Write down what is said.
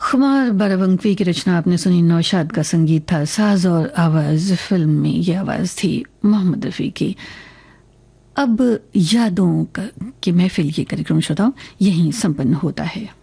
खुमार बारावंकवी की रचना आपने सुनी, नौशाद का संगीत था, साज और आवाज फिल्म में ये आवाज थी मोहम्मद रफ़ी की। अब यादों की महफिल ये कार्यक्रम श्रोताओं यहीं संपन्न होता है।